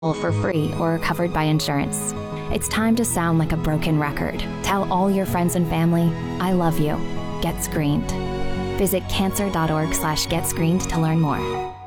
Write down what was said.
for free or are covered by insurance. It's time to sound like a broken record. Tell all your friends and family, I love you. Get screened. Visit cancer.org/getscreened to learn more.